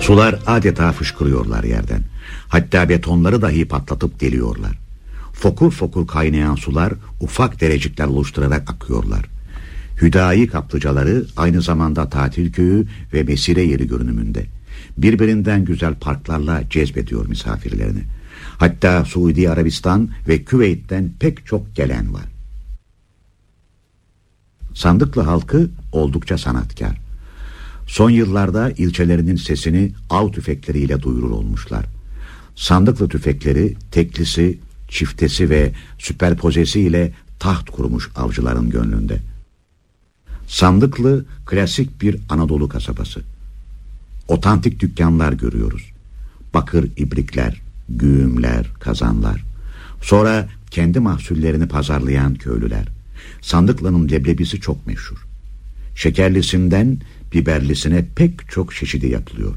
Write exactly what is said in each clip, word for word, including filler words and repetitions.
Sular adeta fışkırıyorlar yerden. Hatta betonları dahi patlatıp deliyorlar. Fokur fokur kaynayan sular ufak derecikler oluşturarak akıyorlar. Hüdayi kaplıcaları aynı zamanda tatil köyü ve mesire yeri görünümünde. Birbirinden güzel parklarla cezbediyor misafirlerini. Hatta Suudi Arabistan ve Küveyt'ten pek çok gelen var. Sandıklı halkı oldukça sanatkar. Son yıllarda ilçelerinin sesini av tüfekleriyle duyurur olmuşlar. Sandıklı tüfekleri teklisi, çiftesi ve süperpozesi ile taht kurmuş avcıların gönlünde. Sandıklı klasik bir Anadolu kasabası. Otantik dükkanlar görüyoruz. Bakır ibrikler, güğümler, kazanlar. Sonra kendi mahsullerini pazarlayan köylüler. Sandıklı'nın leblebisi çok meşhur. Şekerlisinden biberlisine pek çok çeşidi yapılıyor.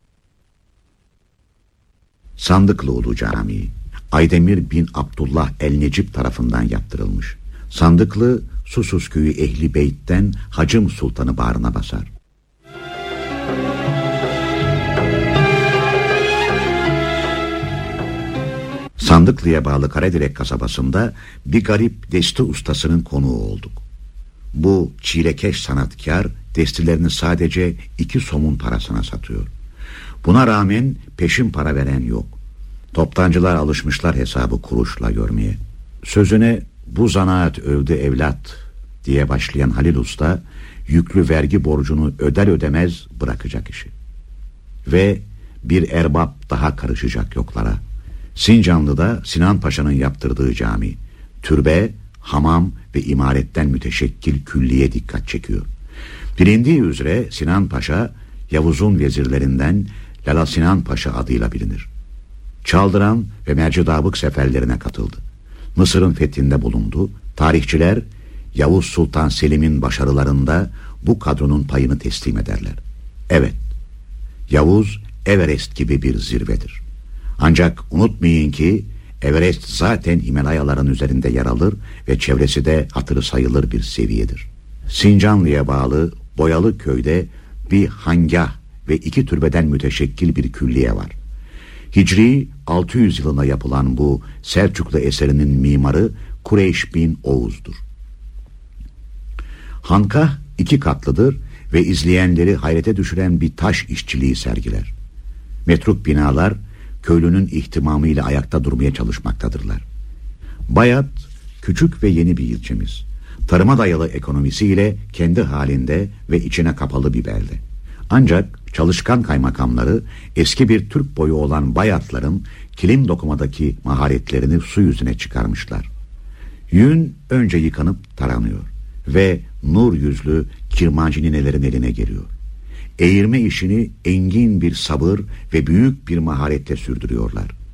Sandıklıoğlu Camii, Aydemir bin Abdullah el-Necip tarafından yaptırılmış. Sandıklı, Susuz köyü Ehli Beyt'ten Hacım Sultan'ı bağrına basar. Sandıklı'ya bağlı Karadirek kasabasında bir garip desti ustasının konuğu olduk. Bu çilekeş sanatkar destilerini sadece iki somun parasına satıyor. Buna rağmen peşin para veren yok. Toptancılar alışmışlar hesabı kuruşla görmeye. Sözüne bu zanaat öldü evlat diye başlayan Halil Usta yüklü vergi borcunu öder ödemez bırakacak işi. Ve bir erbap daha karışacak yoklara. Sincanlı'da Sinan Paşa'nın yaptırdığı cami, türbe, hamam ve imaretten müteşekkil külliye dikkat çekiyor. Bilindiği üzere Sinan Paşa, Yavuz'un vezirlerinden Lala Sinan Paşa adıyla bilinir. Çaldıran ve Mercidabık seferlerine katıldı. Mısır'ın fethinde bulundu. Tarihçiler, Yavuz Sultan Selim'in başarılarında bu kadronun payını teslim ederler. Evet, Yavuz, Everest gibi bir zirvedir. Ancak unutmayın ki Everest zaten Himalayaların üzerinde yer alır ve çevresi de hatırı sayılır bir seviyedir. Sincanlı'ya bağlı Boyalı köyde bir hangah ve iki türbeden müteşekkil bir külliye var. Hicri altı yüz yılında yapılan bu Selçuklu eserinin mimarı Kureyş bin Oğuz'dur. Hankah iki katlıdır ve izleyenleri hayrete düşüren bir taş işçiliği sergiler. Metruk binalar köylünün ihtimamıyla ayakta durmaya çalışmaktadırlar. Bayat küçük ve yeni bir ilçemiz. Tarıma dayalı ekonomisiyle kendi halinde ve içine kapalı bir belde. Ancak çalışkan kaymakamları eski bir Türk boyu olan Bayatların kilim dokumadaki maharetlerini su yüzüne çıkarmışlar. Yün önce yıkanıp taranıyor ve nur yüzlü kirmancı ninelerin eline geliyor. Eğirme işini engin bir sabır ve büyük bir maharetle sürdürüyorlar.